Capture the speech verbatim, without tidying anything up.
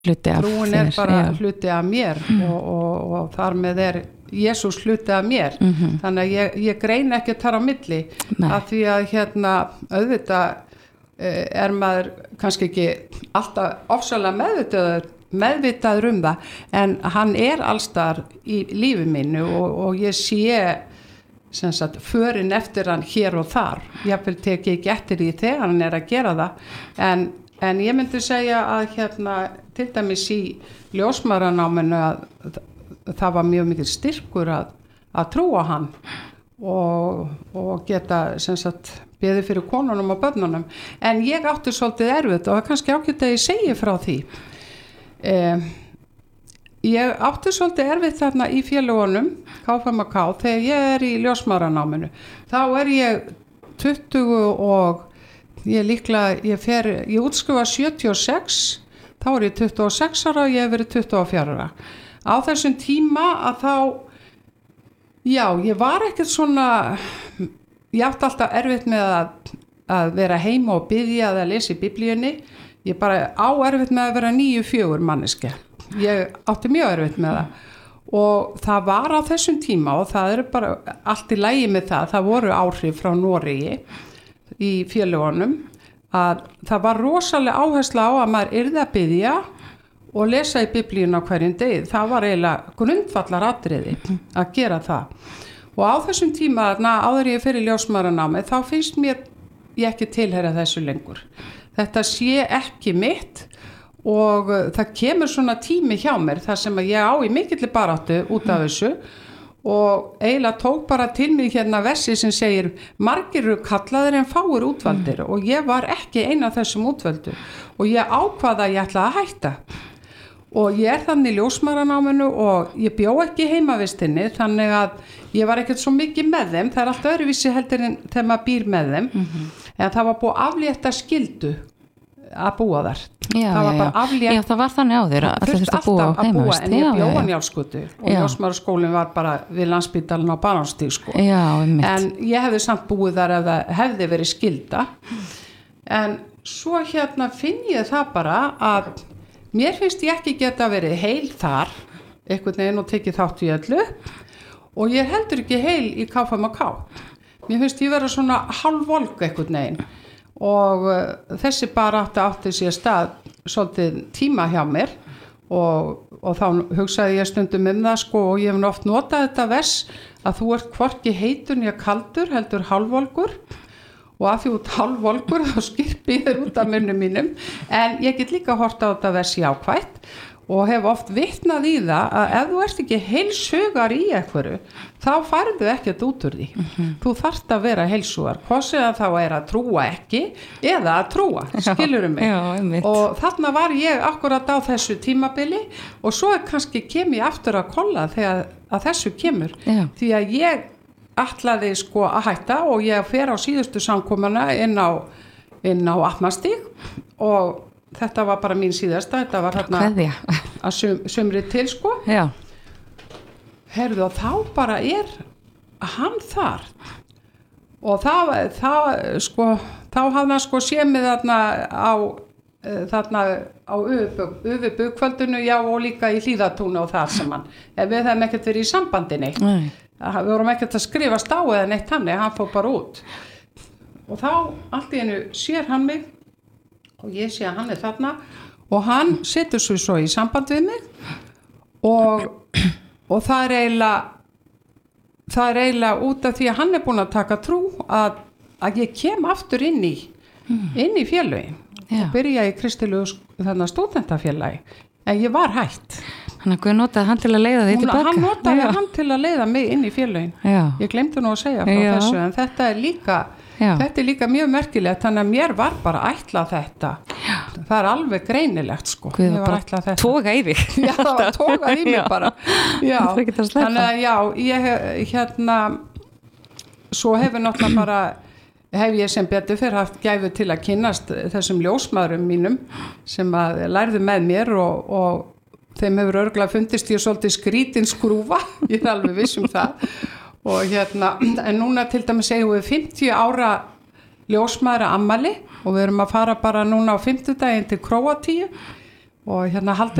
hluti af trúin er þér, bara já. hluti af mér mm. og, og, og þar með er Jésús hluti af mér mm-hmm. þannig að ég, ég grein ekki þar á milli Nei. af því að hérna auðvitað er maður kannski ekki alltaf ofsalega meðvitaður, meðvitaður um það en hann er allstar í lífi mínu og, og ég sé sem sagt förin eftir hann hér og þar jafnvel tek ég ekki eftir því þegar hann er að gera það en, en ég myndi segja að hérna til dæmis í ljósmæðranáminu að það var mjög mikið styrkur að, að trúa hann og, og geta sem sagt beðið fyrir konunum og börnunum en ég átti svolítið erfitt og það er kannski ágætt að ég segi frá því eh, ég átti svolítið erfitt þarna í félagunum K F M K þegar ég er í ljósmæðranáminu þá er ég tuttugu og ég líklega ég, fer, ég útskrifa sjötíu og sex þá er ég tuttugu og sex ára og ég hef verið tuttugu og fjögur ára á þessum tíma að þá já, ég var ekkert svona ég átti alltaf erfitt með að, að vera heima og biðja eða lesa í biblíunni ég bara á erfitt með að vera níu fjögur manneske ég átti mjög erfitt með það og það var á þessum tíma og það er bara allt í lagi með það það voru áhrif frá Noregi í félagunum að það var rosalega áhersla á að maður yrði að biðja og lesa í biblíun á hverjum degi það var eiginlega grundvallar atriði að gera það og á þessum tíma na, áður ég fyrir ljósmæðranámi þá finnst mér ég ekki tilheyra þessu lengur þetta sé ekki mitt og það kemur svona tími hjá mér þar sem að ég á í mikilli baráttu út af þessu og eiginlega tók bara til mig hérna versi sem segir margir eru kallaðir en fáir útvaldir og ég var ekki eina af þessum útvaldu og ég ákvaða að ég ætla að hætta og ég er þannig í ljósmæðranáminu og ég bjó ekki heimavistinni þannig að ég var ekkert svo mikið með þeim það er allt öðruvísi heldur en þegar maður býr með þeim mm-hmm. en það var búið aflétta skildu að búa þar já, það var já, bara aflétt já, það var þannig á þér að þurfti alltaf að, að búa en ég bjó á Njálsgötu og já. ljósmæðraskólinn var bara við Landspítalinn á Barónsstíg sko. já, en ég hefði samt búið þar ef það hefði verið skilda en svo hérna finn ég það bara að mér finnst ég ekki geta verið heil þar einhvern veginn og tekið þátt í öllu og ég er heldur ekki heil í K F M K mér finnst ég vera svona hálfvolg einhvern veginn og uh, þessi barátta átti sér stað svolítið tíma hjá mér og, og þá hugsaði ég stundum um það sko og ég hef oft notað þetta vers að þú ert hvorki heitur né kaldur heldur hálfvolgur og að því út hálfvolgur þá skirpi ég þér út af munum mínum en ég get líka hort á þetta vers jákvætt og hef oft vitnað í það að ef þú ert ekki heilsugar í einhverju þá færðu ekkert út úr því mm-hmm. þú þarft að vera heilsugar hvað sem þá er að trúa ekki eða að trúa, skilurðu mig já, og þarna var ég akkurat á þessu tímabili og svo er kannski kem ég aftur að kolla þegar að þessu kemur já. Því að ég ætlaði sko að hætta og ég fer á síðustu samkomuna inn á, inn á Atmastíg og þetta var bara mín síðasta, þetta var hérna að sum, sumri til sko já. Herðu og þá bara er hann þar og það, það sko, þá hafði hann sko sémið þarna á þarna á Öfubukvöldinu já og líka í Hlíðatúni og þar sem hann, ef við hefum ekkert verið í sambandi neitt Nei. við vorum ekkert að skrifast á eða neitt hann hann fór bara út og þá allt í einu sér hann mig og ég sé að hann er þarna og hann setur svo, svo í samband við mig og, og það er eiginlega það er eiginlega út af því að hann er búin að taka trú að, að ég kem aftur inn í inn í félögin og byrja í kristilegu þarna stúdentafélagi en ég var hætt Þannig að Guð notaði hann til að leiða þig tilbaka. Hann notaði hann til að leiða mig inn í félögin. Já. Ég glemdi nú að segja frá Já. þessu en þetta er líka Já. Þetta er líka mjög merkilegt þannig að mér var bara ætlað þetta. Já. Það er alveg greinilegt sko. Guð var bara tóga í þig. Já, það var tóga í mig bara. Já. Að þannig að já, ég hérna svo hefur náttúrulega bara hef ég sem betur fyrir haft gæfu til að kynnast þessum ljósmaðurum mínum sem að lærðu með mér og, og þeim hefur örgulega fundist ég svolítið skrítin skrúfa, ég er alveg viss um það og hérna, en núna til dæmis eigum við fimmtíu ára ljósmaðra ammali og við erum að fara bara núna á fimmtudaginn til Króatíu og hérna halda